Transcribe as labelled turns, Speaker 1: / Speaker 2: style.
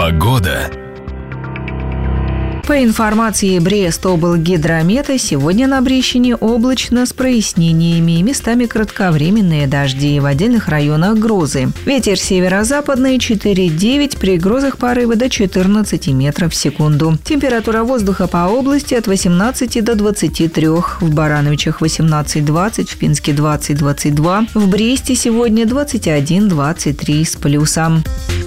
Speaker 1: Погода.
Speaker 2: По информации Брест-облгидромета, сегодня на Брещине облачно с прояснениями, местами кратковременные дожди, в отдельных районах грозы. Ветер северо-западный 4,9, при грозах порывы до 14 метров в секунду. Температура воздуха по области от 18 до 23. В Барановичах 18-20, в Пинске 20-22, в Бресте сегодня 21-23 с плюсом.